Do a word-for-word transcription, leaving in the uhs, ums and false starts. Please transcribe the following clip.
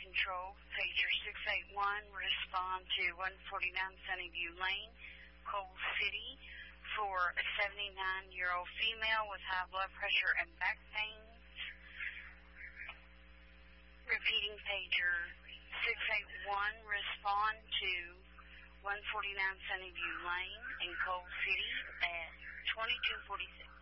control. Pager six eight one, respond to one forty-nine Sunnyview Lane, Coal City, for a seventy-nine-year-old female with high blood pressure and back pain. Repeating pager six eight one, respond to one forty-nine Sunnyview Lane in Coal City at twenty-two forty-six.